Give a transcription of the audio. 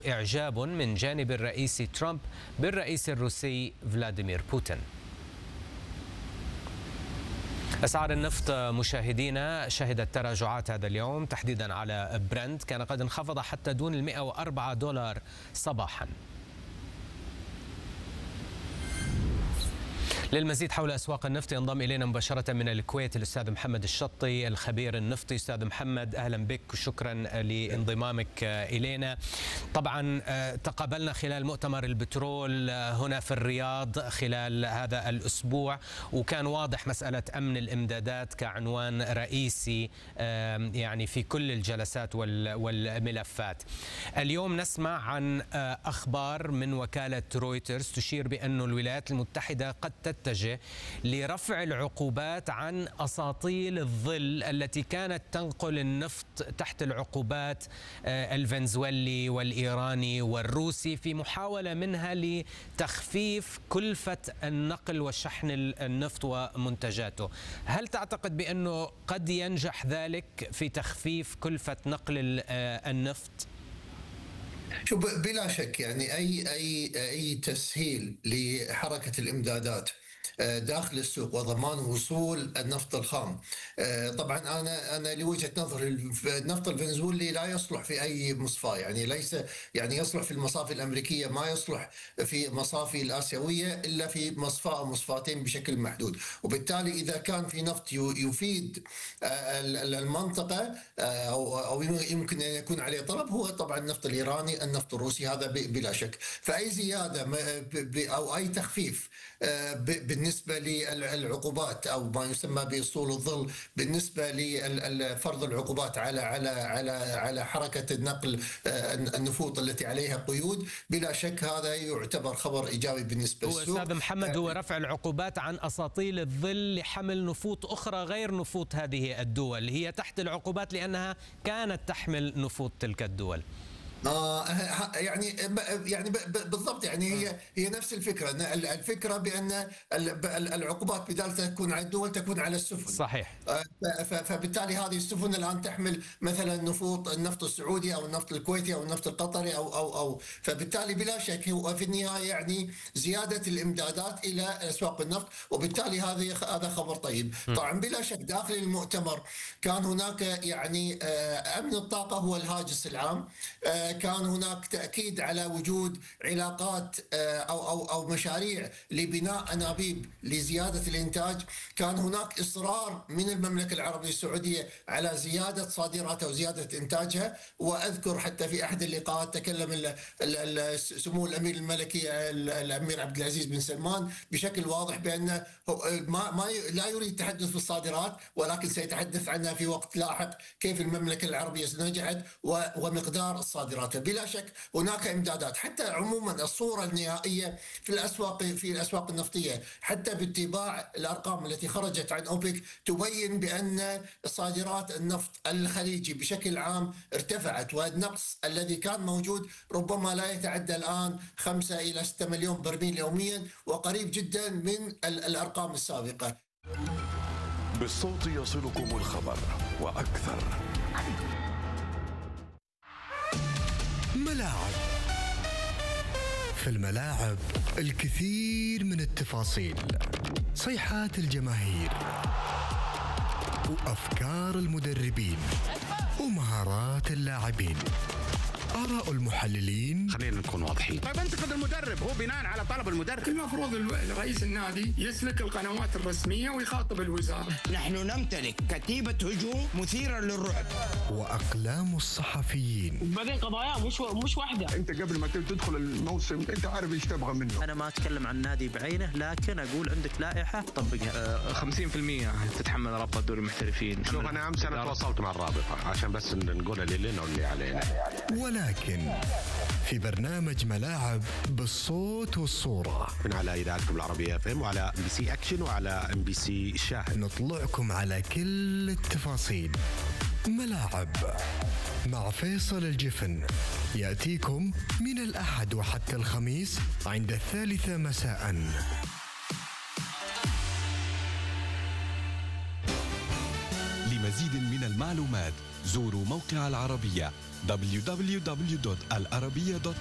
إعجاب من جانب الرئيس ترامب بالرئيس الروسي فلاديمير بوتين. أسعار النفط مشاهدينا شهدت تراجعات هذا اليوم، تحديدا على برنت كان قد انخفض حتى دون $104 صباحا. للمزيد حول أسواق النفط ينضم إلينا مباشرة من الكويت الأستاذ محمد الشطي الخبير النفطي. أستاذ محمد أهلا بك وشكرا لانضمامك إلينا. طبعا تقابلنا خلال مؤتمر البترول هنا في الرياض خلال هذا الأسبوع، وكان واضح مسألة أمن الإمدادات كعنوان رئيسي يعني في كل الجلسات والملفات. اليوم نسمع عن أخبار من وكالة رويترز تشير بأن الولايات المتحدة قد تتجه لرفع العقوبات عن أساطيل الظل التي كانت تنقل النفط تحت العقوبات الفنزويلي والإيراني والروسي، في محاولة منها لتخفيف كلفة النقل وشحن النفط ومنتجاته. هل تعتقد بأنه قد ينجح ذلك في تخفيف كلفة نقل النفط؟ شوف، بلا شك يعني اي تسهيل لحركه الامدادات داخل السوق وضمان وصول النفط الخام. طبعا انا لوجهه نظري النفط الفنزويلي لا يصلح في اي مصفاه، يعني ليس يعني يصلح في المصافي الامريكيه، ما يصلح في مصافي الاسيويه الا في مصفاه او مصفاتين بشكل محدود. وبالتالي اذا كان في نفط يفيد المنطقه او يمكن ان يكون عليه طلب، هو طبعا النفط الايراني، النفط الروسي، هذا بلا شك. فاي زياده او اي تخفيف بالنسبة للعقوبات أو ما يسمى بأسطول الظل بالنسبة لفرض العقوبات على حركة النقل النفوط التي عليها قيود، بلا شك هذا يعتبر خبر إيجابي بالنسبة للسوق. أستاذ محمد، هو رفع العقوبات عن أساطيل الظل لحمل نفوط أخرى غير نفوط هذه الدول، هي تحت العقوبات لأنها كانت تحمل نفوط تلك الدول. يعني بالضبط، يعني هي نفس الفكره. الفكره بان العقوبات بدال تكون على الدول تكون على السفن. صحيح. فبالتالي هذه السفن الان تحمل مثلا النفط السعودي او النفط الكويتي او النفط القطري او فبالتالي بلا شك هو في النهايه يعني زياده الامدادات الى اسواق النفط، وبالتالي هذا خبر طيب. طبعا بلا شك داخل المؤتمر كان هناك يعني امن الطاقه هو الهاجس العام. كان هناك تأكيد على وجود علاقات أو مشاريع لبناء أنابيب لزيادة الإنتاج. كان هناك إصرار من المملكة العربية السعودية على زيادة صادراتها وزيادة إنتاجها. وأذكر حتى في أحد اللقاءات تكلم سمو الأمير الملكي الأمير عبد العزيز بن سلمان بشكل واضح بأنه لا يريد التحدث في الصادرات، ولكن سيتحدث عنها في وقت لاحق كيف المملكة العربية نجحت ومقدار الصادرات. بلا شك هناك امدادات، حتى عموما الصوره النهائيه في الاسواق النفطيه، حتى باتباع الارقام التي خرجت عن اوبك تبين بان صادرات النفط الخليجي بشكل عام ارتفعت، والنقص الذي كان موجود ربما لا يتعدى الان 5 إلى 6 مليون برميل يوميا، وقريب جدا من الارقام السابقه. بالصوت يصلكم الخبر واكثر. ملاعب. في الملاعب الكثير من التفاصيل، صيحات الجماهير وأفكار المدربين ومهارات اللاعبين، آراء المحللين. خلينا نكون واضحين. طيب انتقد المدرب، هو بناء على طلب المدرب. المفروض رئيس النادي يسلك القنوات الرسمية ويخاطب الوزارة. نحن نمتلك كتيبة هجوم مثيرة للرعب. وأقلام الصحفيين. بعدين قضايا مش واحدة. انت قبل ما تدخل الموسم انت عارف ايش تبغى منه. انا ما اتكلم عن نادي بعينه، لكن اقول عندك لائحة طبقها. 50% تتحمل رابطة دوري المحترفين. شوف انا امس انا تواصلت مع الرابطة عشان بس نقول اللي لنا واللي علينا. ولكن في برنامج ملاعب بالصوت والصورة من على إذاعتكم العربية FM وعلى MBC أكشن وعلى MBC الشاهد، نطلعكم على كل التفاصيل. ملاعب مع فيصل الجفن يأتيكم من الأحد وحتى الخميس عند 3 مساء. لمزيد من المعلومات زوروا موقع العربية www.العربية.com.